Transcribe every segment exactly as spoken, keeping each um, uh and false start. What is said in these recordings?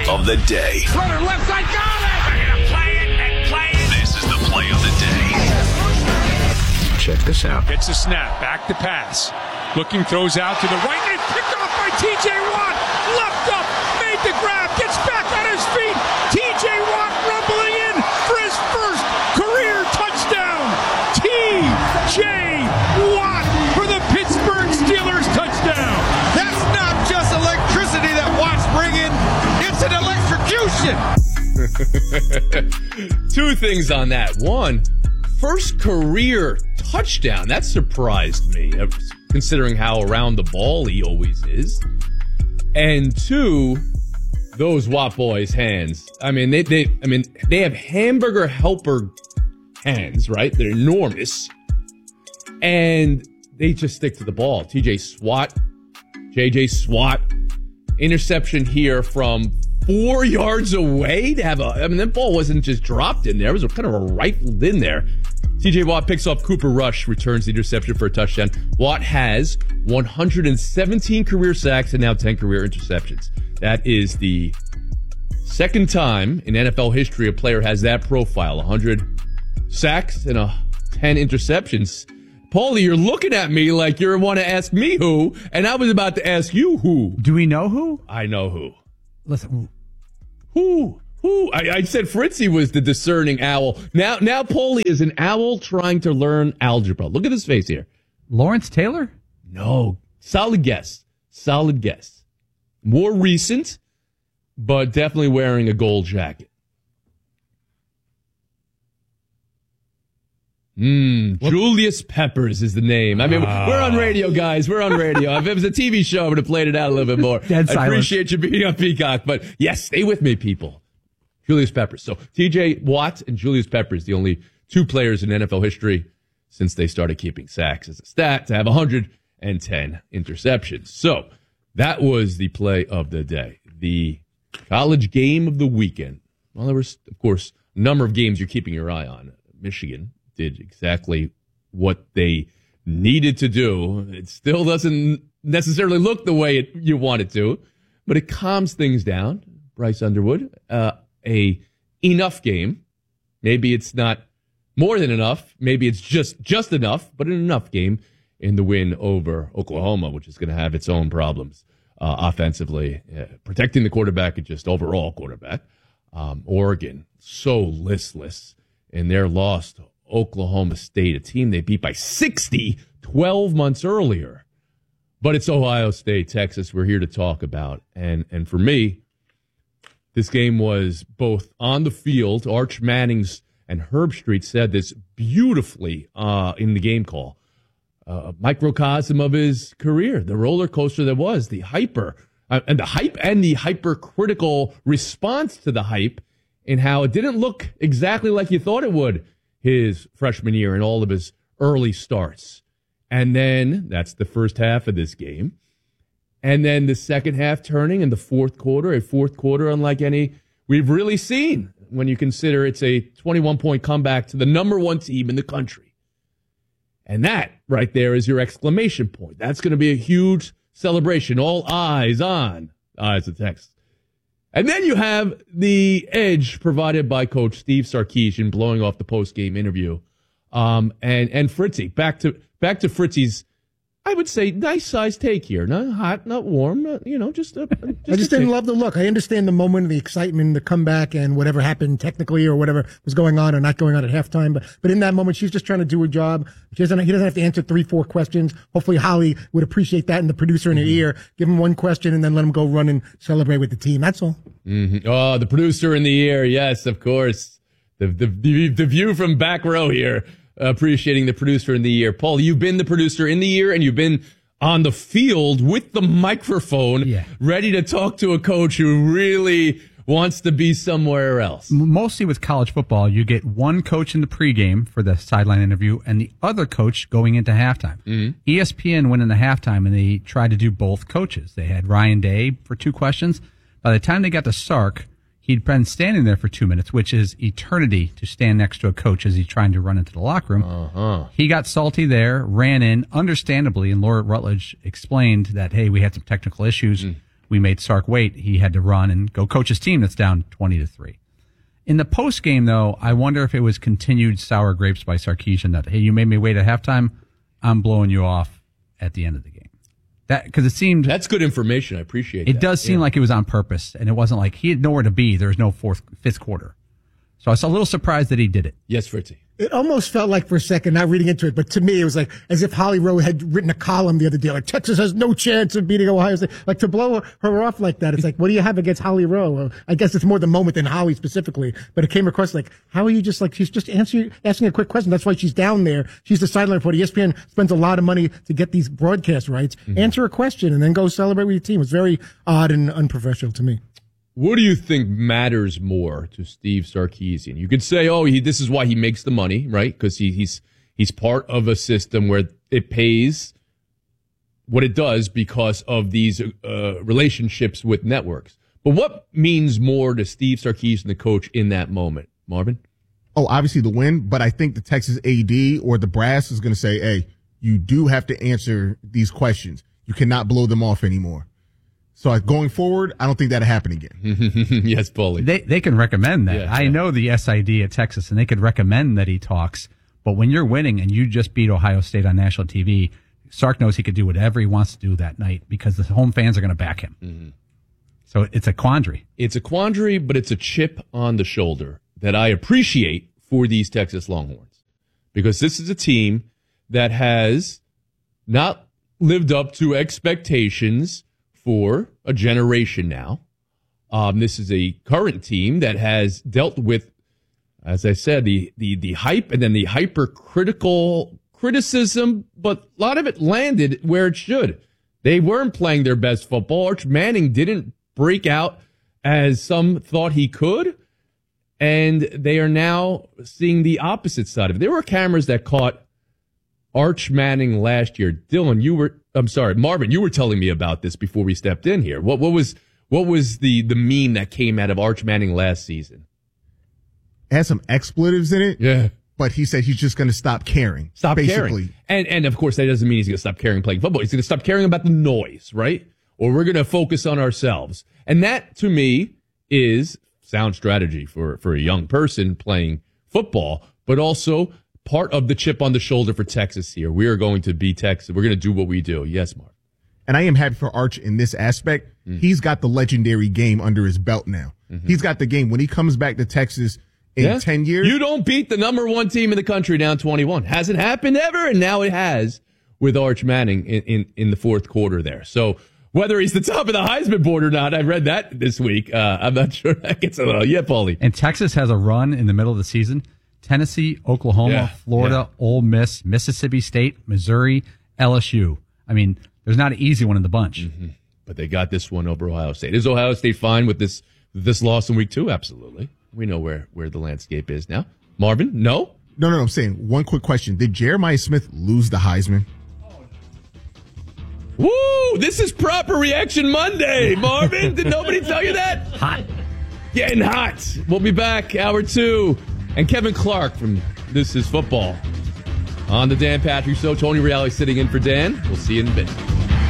of the day. Runner left side, got it! They're going to play it and play it. This is the play of the day. Check this out. Gets a snap, back to pass. Looking, throws out to the right, and it's picked off by T J Watt. Left up, made the grab, gets back on his feet. T J Watt rumbling in for his first career touchdown. T J Watt for the Pittsburgh Steelers touchdown. That's not just electricity that Watt's bringing, it's an electrocution. Two things on that. One, first career touchdown. That surprised me, considering how around the ball he always is. And two, those Watt boys' hands. I mean, they, they, I mean, they have hamburger helper hands, right? They're enormous, and they just stick to the ball. T J Swat, J J Swat, interception here from four yards away to have a. I mean, that ball wasn't just dropped in there; it was kind of a rifled in there. T J Watt picks off Cooper Rush, returns the interception for a touchdown. Watt has one hundred seventeen career sacks and now ten career interceptions. That is the second time in N F L history a player has that profile. one hundred sacks and a ten interceptions. Paulie, you're looking at me like you want to ask me who, and I was about to ask you who. Do we know who? I know who. Listen. Who? Who? I, I said Fritzy was the discerning owl. Now, now Paulie is an owl trying to learn algebra. Look at his face here. Lawrence Taylor? No. Solid guess. Solid guess. More recent, but definitely wearing a gold jacket. Mm, Julius Peppers is the name. I mean, oh. we're on radio, guys. We're on radio. If it was a T V show, I would have played it out a little bit more. Dead I silence. Appreciate you being on Peacock, but yes, stay with me, people. Julius Peppers. So T J Watt and Julius Peppers, the only two players in N F L history since they started keeping sacks as a stat to have one hundred ten interceptions. So that was the play of the day. The college game of the weekend. Well, there was, of course, a number of games you're keeping your eye on. Michigan did exactly what they needed to do. It still doesn't necessarily look the way it, you want it to, but it calms things down. Bryce Underwood, uh, a enough game. Maybe it's not more than enough. Maybe it's just, just enough, but an enough game in the win over Oklahoma, which is going to have its own problems uh, offensively, uh, protecting the quarterback and just overall quarterback. Um, Oregon, so listless in their loss to Oklahoma State, a team they beat by sixty twelve months earlier. But it's Ohio State, Texas, we're here to talk about. And and for me, this game was both on the field. Arch Manning's and Herb Street said this beautifully uh, in the game call. Uh, a microcosm of his career, the roller coaster that was, the hyper, uh, and the hype and the hypercritical response to the hype, and how it didn't look exactly like you thought it would his freshman year and all of his early starts. And then that's the first half of this game. And then the second half turning in the fourth quarter, a fourth quarter unlike any we've really seen when you consider it's a twenty-one point comeback to the number one team in the country. And that right there is your exclamation point. That's going to be a huge celebration. All eyes on Eyes of Texas. And then you have the edge provided by Coach Steve Sarkisian blowing off the post-game interview. Um, and, and Fritzy, back to, back to Fritzy's, I would say, nice size take here. Not hot, not warm, not, you know, just a, just I just a didn't take. love the look. I understand the moment, the excitement, the comeback, and whatever happened technically or whatever was going on or not going on at halftime. But but in that moment, she's just trying to do her job. She doesn't, he doesn't have to answer three, four questions. Hopefully, Holly would appreciate that, and the producer in her Mm-hmm. ear. Give him one question and then let him go run and celebrate with the team. That's all. Mm-hmm. Oh, the producer in the ear. Yes, of course. The, the, the, the view from back row here, appreciating the producer in the ear. Paul, you've been the producer in the ear, and you've been on the field with the microphone, yeah. ready to talk to a coach who really wants to be somewhere else. Mostly with college football, you get one coach in the pregame for the sideline interview and the other coach going into halftime. Mm-hmm. E S P N went into halftime, and they tried to do both coaches. They had Ryan Day for two questions. By the time they got to Sark, he'd been standing there for two minutes, which is eternity to stand next to a coach as he's trying to run into the locker room. Uh-huh. He got salty there, ran in, understandably, and Laura Rutledge explained that, hey, we had some technical issues. Mm. we made Sark wait. He had to run and go coach his team that's down twenty to three. In the post game, though, I wonder if it was continued sour grapes by Sarkisian that, hey, you made me wait at halftime. I'm blowing you off at the end of the game. That because it seemed that's good information. I appreciate it. It does seem yeah. like it was on purpose, and it wasn't like he had nowhere to be. There was no fourth, fifth quarter. So I was a little surprised that he did it. Yes, Fritzy. It almost felt like for a second, not reading into it, but to me, it was like as if Holly Rowe had written a column the other day, like Texas has no chance of beating Ohio State. Like to blow her off like that, it's like, what do you have against Holly Rowe? Well, I guess it's more the moment than Holly specifically, but it came across like, how are you just like, she's just answering, asking a quick question. That's why she's down there. She's the sideline reporter. E S P N spends a lot of money to get these broadcast rights. Mm-hmm. Answer a question and then go celebrate with your team. It's very odd and unprofessional to me. What do you think matters more to Steve Sarkisian? You could say, oh, he, this is why he makes the money, right? Because he, he's he's part of a system where it pays what it does because of these uh, relationships with networks. But what means more to Steve Sarkisian, the coach, in that moment, Marvin? Oh, obviously the win, but I think the Texas A D or the brass is going to say, hey, you do have to answer these questions. You cannot blow them off anymore. So going forward, I don't think that'll happen again. Yes, Paulie. They they can recommend that. Yeah, I yeah. know the S I D at Texas, and they could recommend that he talks. But when you're winning and you just beat Ohio State on national T V, Sark knows he could do whatever he wants to do that night because the home fans are going to back him. Mm-hmm. So it's a quandary. It's a quandary, but it's a chip on the shoulder that I appreciate for these Texas Longhorns. Because this is a team that has not lived up to expectations for a generation now. Um, this is a current team that has dealt with, as I said, the the the hype and then the hypercritical criticism, but a lot of it landed where it should. They weren't playing their best football. Arch Manning didn't break out as some thought he could, and they are now seeing the opposite side of it. There were cameras that caught Arch Manning last year. Dylan, you were, I'm sorry, Marvin, you were telling me about this before we stepped in here. What, what was, what was the, the meme that came out of Arch Manning last season? It had some expletives in it. Yeah. But he said he's just going to stop caring. Stop basically. caring. And, and of course, that doesn't mean he's going to stop caring playing football. He's going to stop caring about the noise, right? Or we're going to focus on ourselves. And that, to me, is sound strategy for, for a young person playing football, but also part of the chip on the shoulder for Texas here. We are going to be Texas. We're going to do what we do. Yes, Mark. And I am happy for Arch in this aspect. Mm. He's got the legendary game under his belt now. Mm-hmm. He's got the game. When he comes back to Texas in yeah. ten years. You don't beat the number one team in the country down twenty-one. Hasn't happened ever, and now it has with Arch Manning in, in, in the fourth quarter there. So whether he's the top of the Heisman board or not, I read that this week. Uh, I'm not sure that gets a little. Yeah, Paulie. And Texas has a run in the middle of the season. Tennessee, Oklahoma, yeah, Florida, yeah. Ole Miss, Mississippi State, Missouri, L S U. I mean, there's not an easy one in the bunch. Mm-hmm. But they got this one over Ohio State. Is Ohio State fine with this this loss in week two? Absolutely. We know where, where the landscape is now. Marvin, no? No, no, no. I'm saying one quick question. Did Jeremiah Smith lose the Heisman? Woo! This is Proper Reaction Monday, Marvin. Did nobody tell you that? Hot. Getting hot. We'll be back, hour two. And Kevin Clark from This Is Football on the Dan Patrick Show. Tony Reale sitting in for Dan. We'll see you in a bit.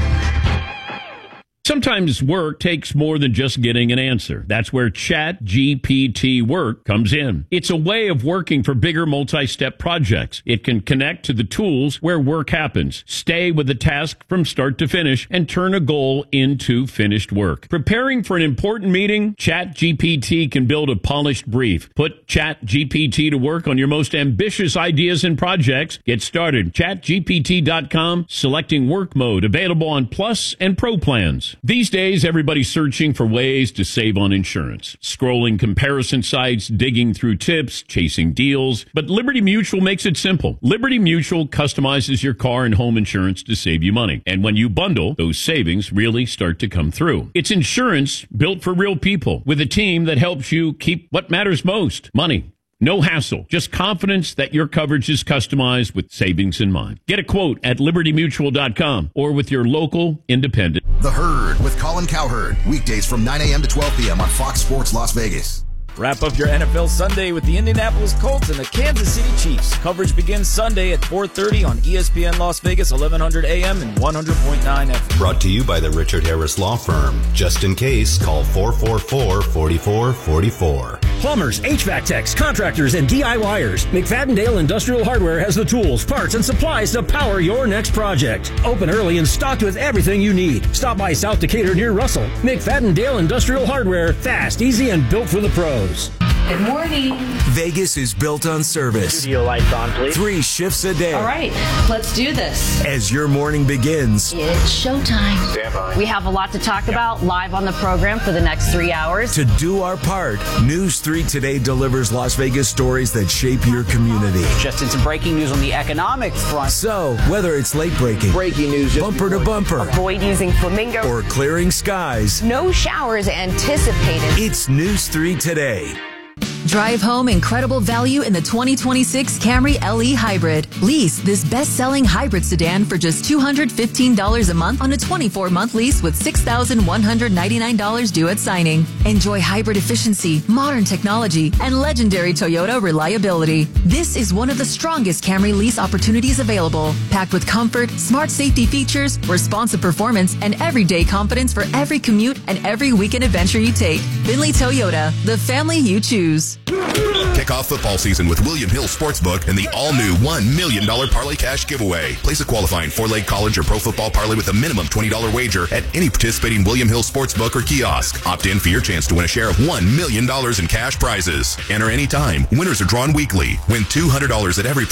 Sometimes work takes more than just getting an answer. That's where Chat G P T Work comes in. It's a way of working for bigger multi-step projects. It can connect to the tools where work happens, stay with the task from start to finish, and turn a goal into finished work. Preparing for an important meeting? Chat G P T can build a polished brief. Put Chat G P T to work on your most ambitious ideas and projects. Get started. chat G P T dot com, selecting work mode, available on Plus and Pro plans. These days, everybody's searching for ways to save on insurance. Scrolling comparison sites, digging through tips, chasing deals. But Liberty Mutual makes it simple. Liberty Mutual customizes your car and home insurance to save you money. And when you bundle, those savings really start to come through. It's insurance built for real people with a team that helps you keep what matters most, money. No hassle, just confidence that your coverage is customized with savings in mind. Get a quote at liberty mutual dot com or with your local independent. The Herd with Colin Cowherd, weekdays from nine a.m. to twelve p.m. on Fox Sports Las Vegas. Wrap up your N F L Sunday with the Indianapolis Colts and the Kansas City Chiefs. Coverage begins Sunday at four thirty on E S P N Las Vegas, eleven hundred A M and one hundred point nine F M. Brought to you by the Richard Harris Law Firm. Just in case, call four four four, four four four four. Plumbers, H V A C techs, contractors, and D I Y ers. McFadden-Dale Industrial Hardware has the tools, parts, and supplies to power your next project. Open early and stocked with everything you need. Stop by South Decatur near Russell. McFadden-Dale Industrial Hardware. Fast, easy, and built for the pros. Good morning. Vegas is built on service. Studio lights on, please. Three shifts a day. All right, let's do this. As your morning begins, it's showtime. Stand by. We have a lot to talk yep. about live on the program for the next three hours. To do our part, News three Today delivers Las Vegas stories that shape your community. Just in some breaking news on the economic front. So, whether it's late breaking, breaking news, bumper to bumper, avoid using flamingo, or clearing skies, no showers anticipated. It's News three Today. Drive home incredible value in the twenty twenty-six Camry L E Hybrid. Lease this best-selling hybrid sedan for just two hundred fifteen dollars a month on a twenty-four month lease with six thousand one hundred ninety-nine dollars due at signing. Enjoy hybrid efficiency, modern technology, and legendary Toyota reliability. This is one of the strongest Camry lease opportunities available, packed with comfort, smart safety features, responsive performance, and everyday confidence for every commute and every weekend adventure you take. Findlay Toyota, the family you choose. Kick off football season with William Hill Sportsbook and the all-new one million dollars Parlay Cash giveaway. Place a qualifying four-leg college or pro football parlay with a minimum twenty dollars wager at any participating William Hill Sportsbook or kiosk. Opt in for your chance to win a share of one million dollars in cash prizes. Enter anytime. Winners are drawn weekly. Win two hundred dollars at every